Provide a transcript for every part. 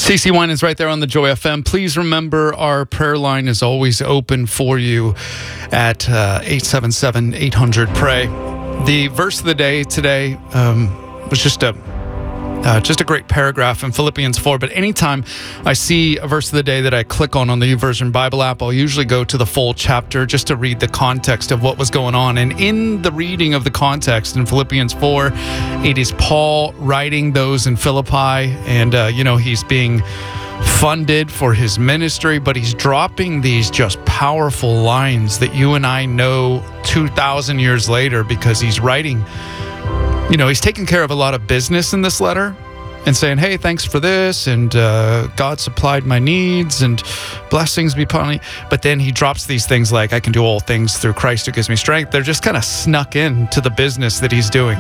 CC Wine is right there on the Joy FM. Please remember our prayer line is always open for you at 877-800-PRAY. The verse of the day today was just a great paragraph in Philippians 4. But anytime I see a verse of the day that I click on the YouVersion Bible app, I'll usually go to the full chapter just to read the context of what was going on. And in the reading of the context in Philippians 4, it is Paul writing those in Philippi. And, he's being funded for his ministry, but he's dropping these just powerful lines that you and I know 2,000 years later because he's writing. He's taking care of a lot of business in this letter and saying, hey, thanks for this, and God supplied my needs, and blessings be upon me. But then he drops these things like, I can do all things through Christ who gives me strength. They're just kind of snuck into the business that he's doing.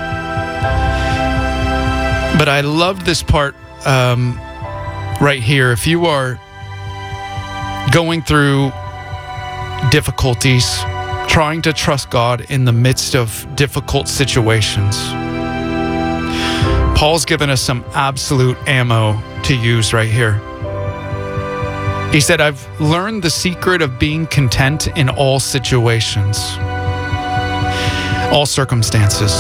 But I loved this part right here. If you are going through difficulties, trying to trust God in the midst of difficult situations, Paul's given us some absolute ammo to use right here. He said, I've learned the secret of being content in all situations, all circumstances.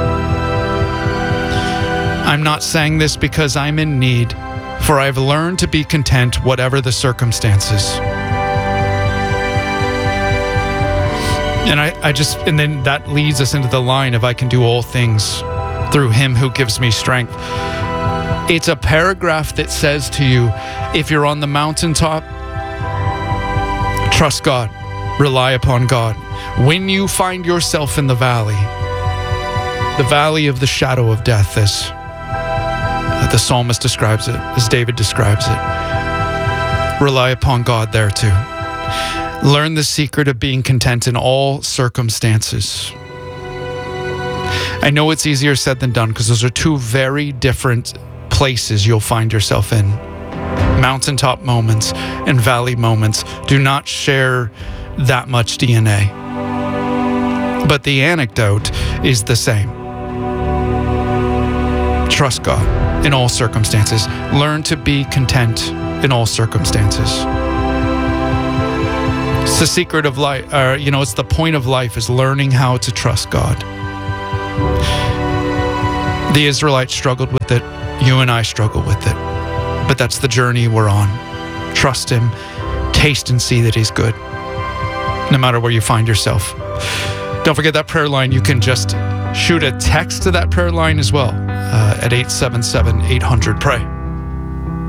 I'm not saying this because I'm in need, for I've learned to be content whatever the circumstances. And then that leads us into the line of I can do all things through him who gives me strength. It's a paragraph that says to you, if you're on the mountaintop, trust God, rely upon God. When you find yourself in the valley of the shadow of death, as the psalmist describes it, as David describes it, rely upon God there too. Learn the secret of being content in all circumstances. I know it's easier said than done because those are two very different places you'll find yourself in. Mountaintop moments and valley moments do not share that much DNA. But the anecdote is the same. Trust God in all circumstances. Learn to be content in all circumstances. It's the secret of life, it's the point of life, is learning how to trust God. The Israelites struggled with it. You and I struggle with it. But that's the journey we're on. Trust him. Taste and see that he's good, no matter where you find yourself. Don't forget that prayer line. You can just shoot a text to that prayer line as well at 877-800-PRAY.